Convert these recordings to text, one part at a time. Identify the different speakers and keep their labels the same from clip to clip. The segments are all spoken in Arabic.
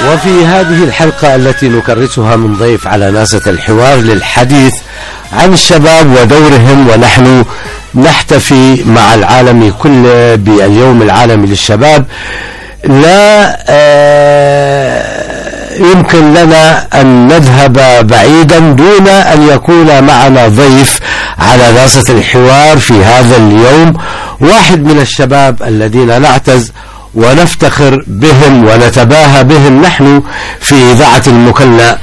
Speaker 1: وفي هذه الحلقة التي نكرسها من ضيف على ناسة الحوار للحديث عن الشباب ودورهم، ونحن نحتفي مع العالم كله باليوم العالمي للشباب، لا يمكن لنا أن نذهب بعيدا دون أن يكون معنا ضيف على ناسة الحوار في هذا اليوم، واحد من الشباب الذين نعتز ونفتخر بهم ونتباهى بهم نحن في إذاعة المكلا.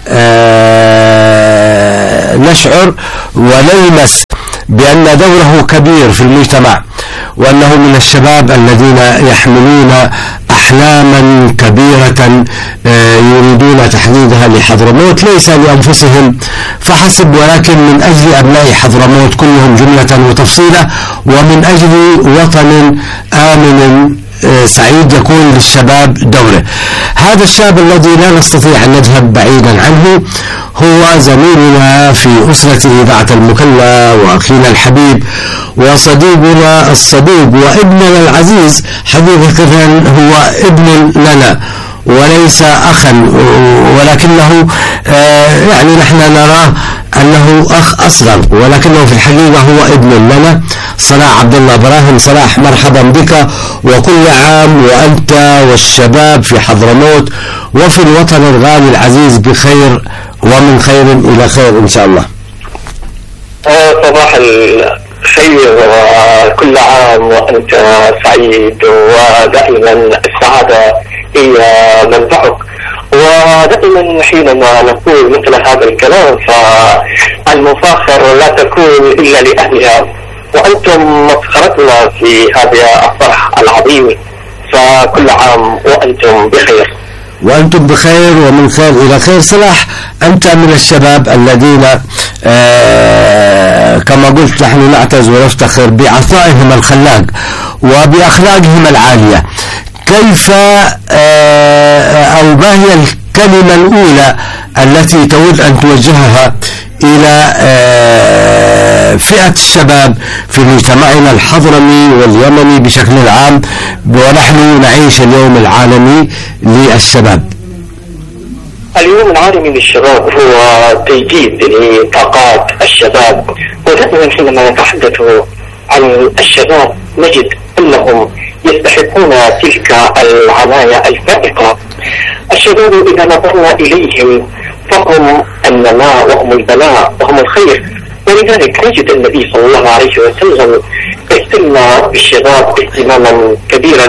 Speaker 1: نشعر ونلمس بأن دوره كبير في المجتمع، وأنه من الشباب الذين يحملون أحلاما كبيرة يريدون تحديدها لحضرموت، ليس لأنفسهم فحسب ولكن من أجل أبناء حضرموت كلهم جملة وتفصيلة، ومن أجل وطن آمن سعيد يكون للشباب دوره. هذا الشاب الذي لا نستطيع أن نذهب بعيدا عنه هو زميلنا في أسرة إذاعة المكلا، وأخينا الحبيب وصديقنا الصدوق وابننا العزيز. حقيقة هو ابن لنا وليس أخا، ولكنه يعني نحن نراه أنه أخ أصغر، ولكنه في الحقيقة هو ابن لنا. صلاح عبد الله براهم. صلاح، مرحبا بك، وكل عام وأنت والشباب في حضرموت وفي الوطن الغالي العزيز بخير، ومن خير إلى خير إن شاء الله.
Speaker 2: صباح الخير، وكل عام وأنت سعيد، ودائما السعادة هي منبعك. ودائما حينما نقول مثل هذا الكلام فالمفاخر لا تكون إلا لأهلها، وأنتم مفخرتنا في هذا الفرح العظيم، فكل عام وأنتم بخير.
Speaker 1: وأنتم بخير ومن خير إلى خير. صلاح، أنت من الشباب الذين كما قلت نحن نعتز ونفتخر بعطائهم الخلاق وبأخلاقهم العالية. كيف أو ما هي الكلمة الأولى التي تود أن توجهها إلى فئة الشباب في مجتمعنا الحضرمي واليمني بشكل عام، ونحن نعيش اليوم العالمي للشباب؟
Speaker 2: اليوم العالمي للشباب هو تجديد لطاقات الشباب، ودائما حينما نتحدث عن الشباب نجد أنهم يستحقون تلك العناية الفائقة. الشباب إذا نظرنا إليهم فهم النماء وهم البلاء وهم الخير، ولذلك نجد النبي صلى الله عليه وسلم اهتم بالشباب اهتماما كبيرا.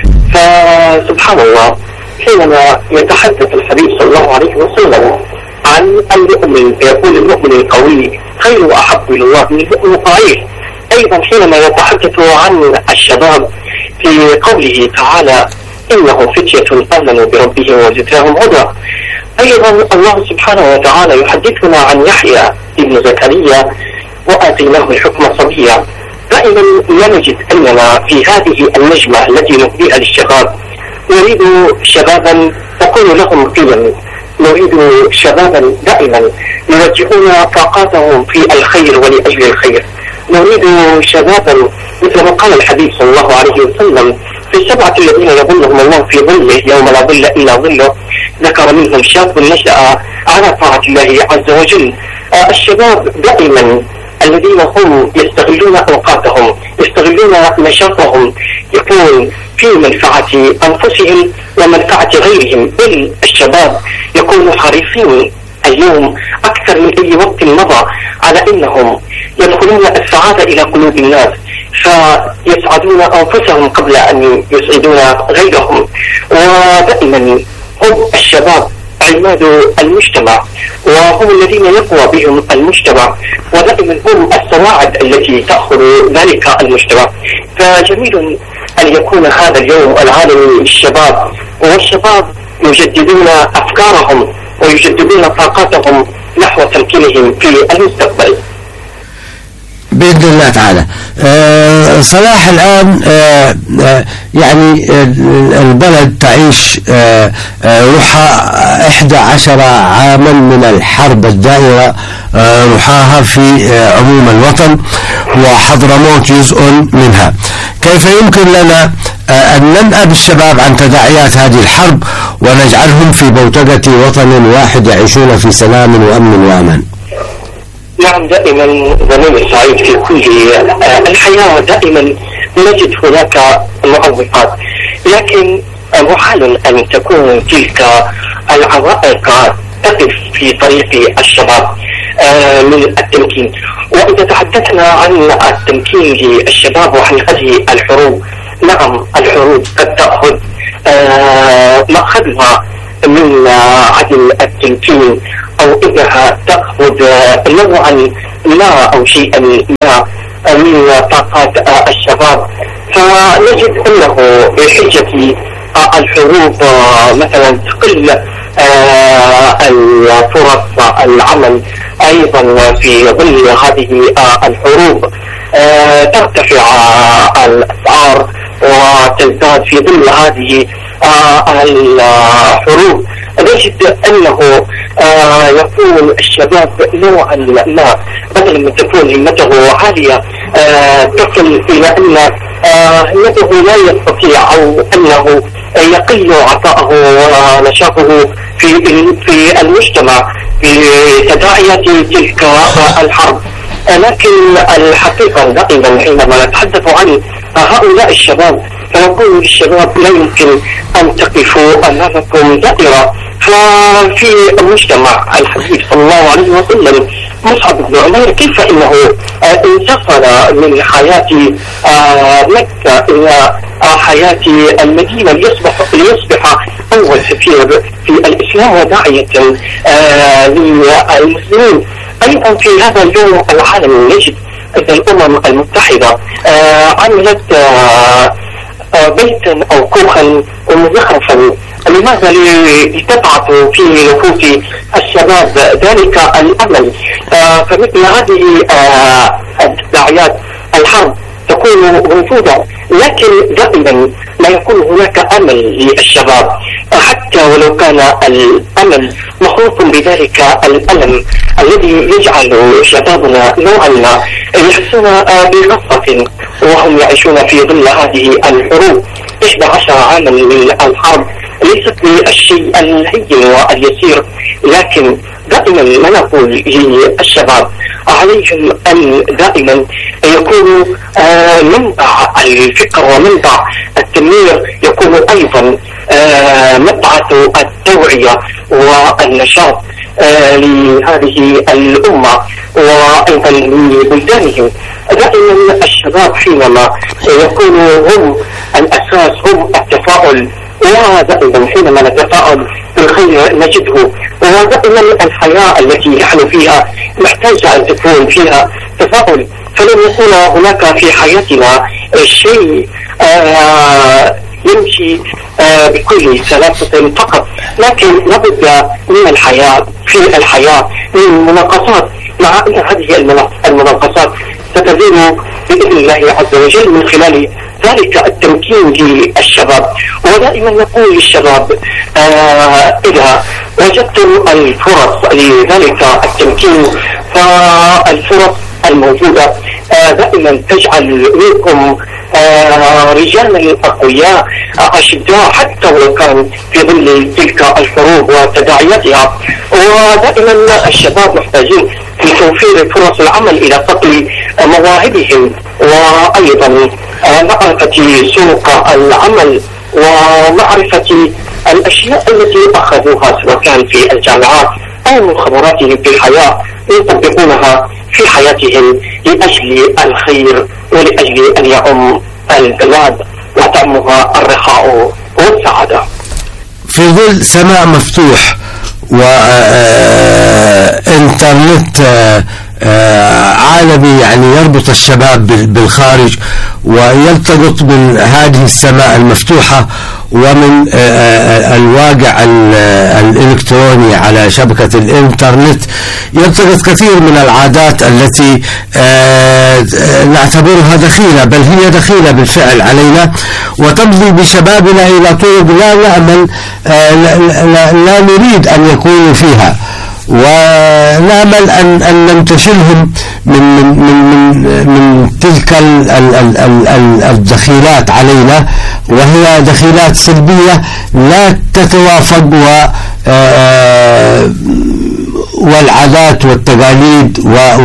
Speaker 2: فسبحان الله، حينما يتحدث الحبيب صلى الله عليه وسلم عن المؤمن يقول المؤمن القوي خير وأحب إلى الله من المؤمن الضعيف. أيضا حينما يتحدث عن الشباب في قوله تعالى إنهم فتية آمنوا بربهم وزدناهم هدى. أيضا الله سبحانه وتعالى يحدثنا عن يحيى ابن زكريا وآتيناه الحكم صبيا. دائما لا نجد أننا في هذه النجمة التي نهديها للشباب نريد شبابا تكون لهم قيم، نريد شبابا دائما يوجهون طاقاتهم في الخير ولأجل الخير، نريد شبابا مثل ما قال الحبيب صلى الله عليه وسلم في السبعة الذين يظلهم الله في ظله يوم لا ظل إلا ظله، ذكر منهم شاب نشأ على طاعة الله عز وجل. الشباب دائما الذين هم يستغلون أوقاتهم، يستغلون نشاطهم، يكون في منفعة أنفسهم ومنفعة غيرهم، بل الشباب يكونوا حريصين اليوم أكثر من أي وقت مضى على أنهم يدخلون السعادة إلى قلوب الناس، فيسعدون أنفسهم قبل أن يسعدون غيرهم. ودائما هم الشباب عماد المجتمع، وهم الذين يقوى بهم المجتمع، ودائما هم السواعد التي تأخذ ذلك المجتمع. فجميل أن يكون هذا اليوم العالمي للشباب، والشباب يجددون أفكارهم ويجددون طاقاتهم نحو تمكينهم في المستقبل
Speaker 1: بإذن الله تعالى. صلاح، الآن يعني البلد تعيش روحها 11 عاما من الحرب الدائرة رحاها في عموم الوطن، وحضرموت جزء منها. كيف يمكن لنا أن ننأى بالشباب عن تداعيات هذه الحرب ونجعلهم في بوتقة وطن واحد يعيشون في سلام وأمن وأمان؟
Speaker 2: نعم، دائما زميلي سعيد، في كل الحياة دائما نجد هناك معوقات، لكن محال أن تكون تلك العوائق تقف في طريق الشباب من التمكين. وإذا تحدثنا عن التمكين للشباب وعن هذه الحروب، نعم الحروب قد تأخذ مأخذها من عدم التمكين، أو إنها تأخذ نوعا ما أو شيئا ما من طاقات الشباب. فنجد أنه بحجة الحروب مثلا تقل الفرص العمل، أيضا في ظل هذه الحروب ترتفع الأسعار وتزداد في ظل هذه الحروب. نجد أنه يكون الشباب نوعا ما بدل من تكون همته عالية تصل إلى أن همته لا يستطيع أو أنه يقل عطاءه ونشاطه في المجتمع بتداعيات تلك الحرب. لكن الحقيقة دائما حينما نتحدث عن هؤلاء الشباب فنقول للشباب لا يمكن أن تقفوا أمامكم دائرة. ففي المجتمع الحديث صلى الله عليه وسلم مصعب بن عمير كيف إنه انتقل من حياة مكة إلى حياة المدينة ليصبح أول سفير في الإسلام وداعية للمسلمين. أيضا في هذا اليوم العالمي نجد أن الأمم المتحدة عملت بيتا أو كوخا مزخرفا. لماذا؟ لتبعث في نفوس الشباب ذلك الأمل. فمثل هذه التداعيات الحرب تكون موجودة، لكن دائما لا يكون هناك أمل للشباب، حتى ولو كان الأمل مخلوط بذلك الألم الذي يجعل شبابنا نوعا ما يحسون بغصة وهم يعيشون في ظل هذه الحروب. 11 عاما من الحرب ليست بالشيء الهين واليسير، لكن دائما ما نقول للشباب عليهم أن دائما يكونوا منبع الفكر ومنبع التنوير، يكون أيضا مبعث التوعية والنشاط لهذه الأمة وأيضا لبلدانهم. دائما الشباب حينما يكونوا هم الأساس، هم التفاؤل، ودائما حينما نتفاءل بالخير نجده. ودائما الحياة التي نحن فيها محتاجة أن تكون فيها تفاؤل، فلن يكون هناك في حياتنا شيء يمشي بكل سلاسة فقط، لكن لابد من الحياة في الحياة من مناقصات، مع أن هذه المناقصات ستزيد بإذن الله عز وجل من خلال ذلك التمكين للشباب. ودائما نقول للشباب إذا وجدتم الفرص لذلك التمكين فالفرص الموجودة دائما تجعل منكم رجالا أقوياء أشداء حتى ولو كان في ظل تلك الحروب وتداعياتها. ودائما الشباب محتاجين في توفير فرص العمل إلى صقل مواهبهم، وأيضا معرفة سوق العمل ومعرفة الأشياء التي أخذوها سواء كان في الجامعات أو من خبراتهم في الحياة يطبقونها في حياتهم لأجل الخير ولأجل أن يعم البلاد وتعمها الرخاء والسعادة.
Speaker 1: في ظل سماء مفتوح وإنترنت عالمي يعني يربط الشباب بالخارج ويلتقط من هذه السماء المفتوحة ومن الواقع الإلكتروني على شبكة الإنترنت، يلتقط كثير من العادات التي نعتبرها دخيلة، بل هي دخيلة بالفعل علينا، وتمضي بشبابنا إلى طرق لا نأمل لا نريد أن يكونوا فيها. ونأمل أن ننتشلهم من تلك الدخيلات علينا، وهي دخيلات سلبية لا تتوافق والعادات والتقاليد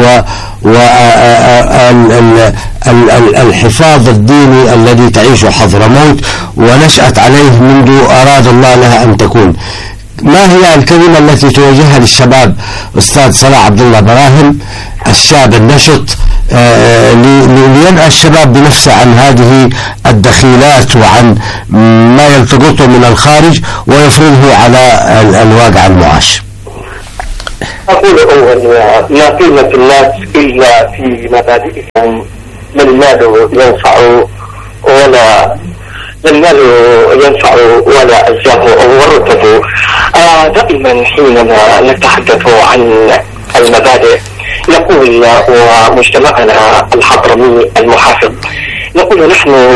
Speaker 1: والحفاظ الديني الذي تعيشه حضرموت ونشأت عليه منذ أراد الله لها أن تكون. ما هي الكلمة التي توجهها للشباب أستاذ صلاح عبد الله براهم الشاب النشط لينأى الشباب بنفسه عن هذه الدخيلات وعن ما يلتقطه من الخارج ويفرضه على الواقع المعاش؟
Speaker 2: أقول أولا لا قيمة الناس إلا في مبادئهم، لا المال ينفع ولا الجاه أو الرتب. دائما حينما نتحدث عن المبادئ نقول ومجتمعنا الحضرمي المحافظ نقول نحن